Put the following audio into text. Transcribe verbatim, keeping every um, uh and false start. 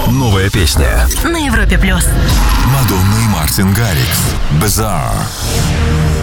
Новая песня на Европе плюс. Мадонна и Мартин Гаррикс. Bizarre.